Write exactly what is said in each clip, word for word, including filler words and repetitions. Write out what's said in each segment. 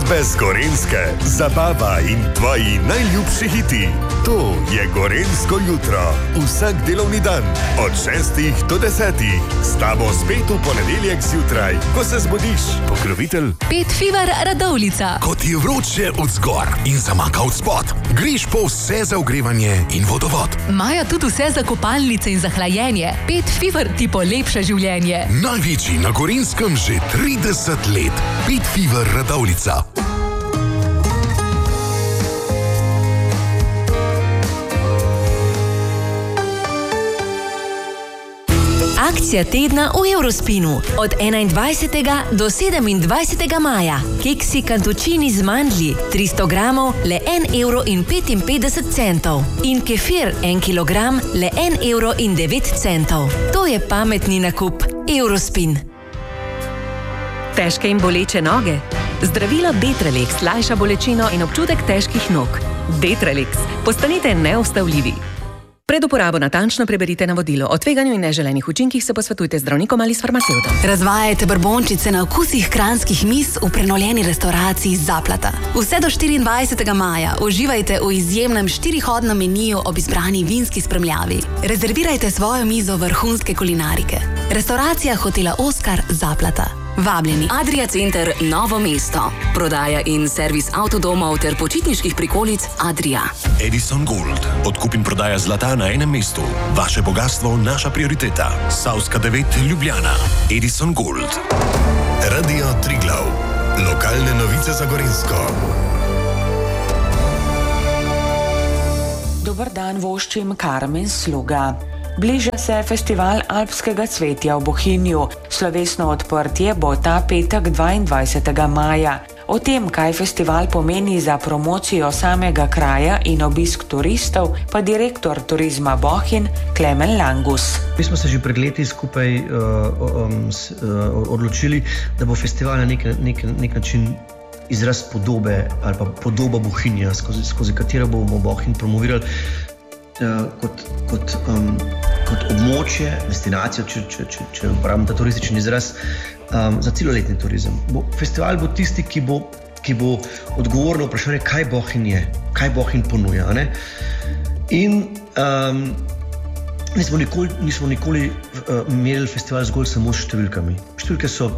Ekipe z Gorenjske, zabava in tvoji najljubši hiti. To je Gorenjsko jutro. Vsak delovni dan od šestih do desetih. S tabo spet v ponedeljek zjutraj, ko se zbudiš. Pokrovitelj Pet Fever Radovljica. Ko ti je vroče od zgor in zamaka od spod, greš po vse za ogrevanje in vodovod. Maja tudi vse za kopalnice in za hlajenje. Pet Fever ti polepša življenje. Največji na Gorenjskem že trideset let. Pet Fever Radovljica. Akcija tedna v Eurospinu. Od enaindvajsetega do sedemindvajsetega maja. Keksi kantučini z mandlji, tristo gramov, le en evro in petinpetdeset centov. In kefir, en kilogram, le en evro in devet centov. To je pametni nakup. Eurospin. Težke in boleče noge? Zdravilo Detralex lajša bolečino in občutek težkih nog. Detralex. Postanite neustavljivi. Pred uporabo natančno preberite navodilo. O tveganju in neželenih učinkih se posvetujte z zdravnikom ali s farmacevtom. Razvajajte brbončice na okusih kranjskih miz v prenovljeni restavraciji Zaplata. Vse do štiriindvajsetega maja uživajte v izjemnem štirihodnem meniju ob izbrani vinski spremljavi. Rezervirajte svojo mizo vrhunske kulinarike. Restauracija hotela Oskar Zaplata. Vabljeni. Adria Center Novo mesto. Prodaja in servis avtodomov ter počitniških prikolic Adria. Edison Gold. Odkup in prodaja zlata na enem mestu. Vaše bogatstvo, naša prioriteta. Savska devet Ljubljana. Edison Gold. Radio Triglav. Lokalne novice za Gorenjsko. Dober dan voščim Karmen Sluga. Bliža se festival alpskega cvetja v Bohinju. Slovesno odprtje bo ta petek dvaindvajsetega maja. O tem, kaj festival pomeni za promocijo samega kraja in obisk turistov, pa direktor turizma Bohinj Klemen Langus. Mi smo se že pred leti skupaj uh, um, s, uh, odločili, da bo festival na nek, nek, nek način izraz podobe ali pa podoba Bohinja, skozi, skozi katero bomo Bohinj promovirali Uh, kot, kot, um, kot območje, destinacijo, če, če, če, če uporabim ta turistični izraz, um, za celoletni turizem. Bo, festival bo tisti, ki bo, ki bo odgovoril na vprašanje, kaj Bohinj je, kaj Bohinj ponuja. Ne? In um, nismo nikoli, nismo nikoli uh, merili festival zgolj samo s številkami. Številke so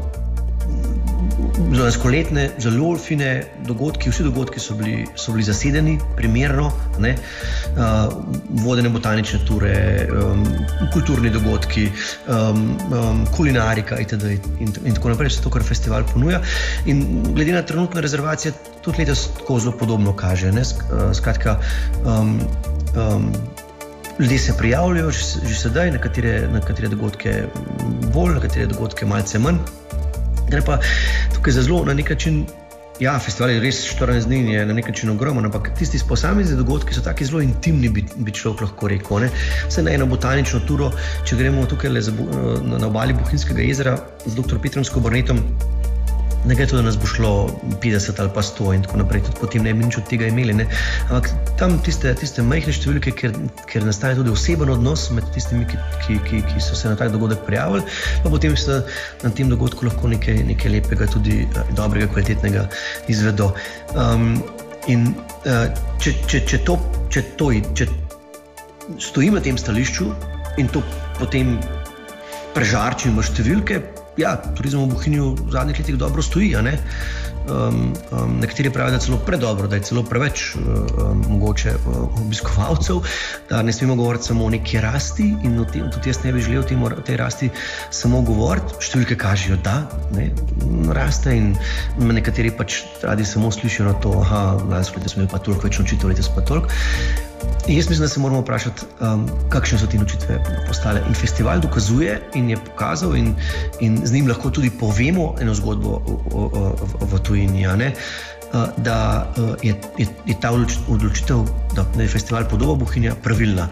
zelo lanskoletne, zelo fine dogodki, vsi dogodki so bili, so bili zasedeni, primerno, ne? Uh, vodene botanične ture, um, kulturni dogodki, um, um, kulinarika itd. In, in tako naprej, vse to, kar festival ponuja. In glede na trenutne rezervacije, tudi letos tako zelo podobno kaže. Ne? Skratka, um, um, ljudje se prijavljajo že, že sedaj, na katere, na katere dogodke bolj, na katere dogodke malce manj. Gre pa tukaj za zelo na nek način, ja, festival je res štirinajst dni, je na nek način ogromen, ampak tisti posamezni dogodki so taki zelo intimni, bi, bi človek lahko rekel. Ne? Vse na eno botanično turo, če gremo tukaj le za, na, na obali Bohinjskega jezera z doktor Petrom Skobornetom, ne gre to, da nas bo šlo petdeset ali pa sto in tako naprej, tudi potem ne bi nič od tega imeli. Ne? Ampak tam tiste, tiste majhne številke, ker, ker nastaja tudi oseben odnos med tistimi, ki, ki, ki, ki so se na tak dogodek prijavili, pa potem se na tem dogodku lahko nekaj, nekaj lepega, tudi dobrega, kvalitetnega izvedo. Um, in uh, če, če, če, to, če, to, če stojim na tem stališču in to potem prežarčim v številke, ja, turizem v Bohinju v zadnjih letih dobro stoji, a ne? Um, um, nekateri pravijo, da je celo predobro, da je celo preveč um, mogoče uh, obiskovalcev, da ne smemo govoriti samo o neki rasti in o tem, tudi jaz ne bi želel o tej rasti samo govoriti. Številke kažejo, da ne, raste in nekateri pač radi samo slišijo na to, aha, lansko leto smo imeli pa toliko več nočitev, letos pa toliko. In jaz mislim, da se moramo vprašati, um, kakšne so te nočitve postale. In festival dokazuje in je pokazal in, in z njim lahko tudi povemo eno zgodbo o, o, o, v tujini, a ne? Uh, da uh, je, je, je ta odločitev, da je festival podoba Bohinja pravilna.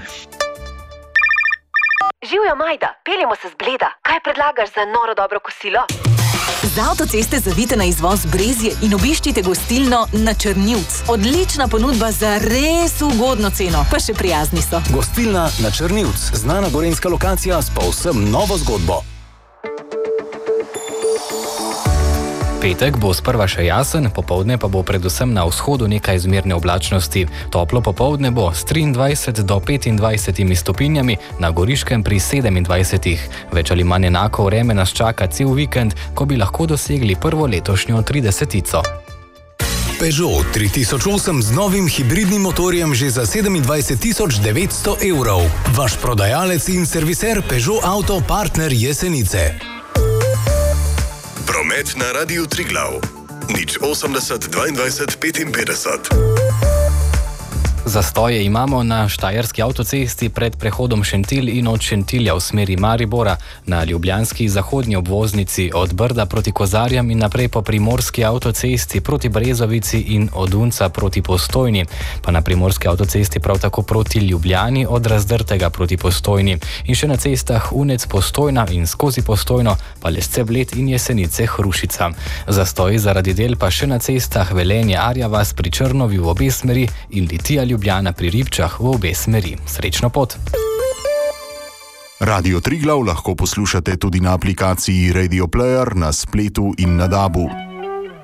Živjo, Majda, peljemo se z Bleda. Kaj predlagaš za noro dobro kosilo? Z avtoceste zavite na izvoz Brezje in obiščite gostilno Na Črnivc. Odlična ponudba za res ugodno ceno, pa še prijazni so. Gostilna Na Črnivc, znana gorenjska lokacija s povsem novo zgodbo. Petek bo sprva še jasen, popoldne pa bo predvsem na vzhodu nekaj zmerne oblačnosti. Toplo popoldne bo s triindvajset do petindvajset stopinjami, na Goriškem pri sedemindvajsetih. Več ali manj enako vreme nas čaka cel vikend, ko bi lahko dosegli prvo letošnjo tridesetico. Peugeot tri tisoč osem z novim hibridnim motorjem že za sedemindvajset tisoč devetsto evrov. Vaš prodajalec in serviser Peugeot Auto Partner Jesenice. Promet na Radiu Triglav. Nič osemdeset dvaindvajset petinpetdeset. Zastoje imamo na štajerski avtocesti pred prehodom Šentilj in od Šentilja v smeri Maribora, na ljubljanski zahodnji obvoznici od Brda proti Kozarjam in naprej po primorski avtocesti proti Brezovici in od Unca proti Postojni, pa na primorski avtocesti prav tako proti Ljubljani od Razdrtega proti Postojni in še na cestah Unec Postojna in skozi Postojno pa Lesce Bled in Jesenice Hrušica. Zastoji zaradi del pa še na cestah Velenje Arjavas pri Črnovi v obe smeri in Litija Ljubljana pri Ribčah v obe smeri. Srečno pot! Radio Triglav lahko poslušate tudi na aplikaciji Radio Player, na spletu in na dabu.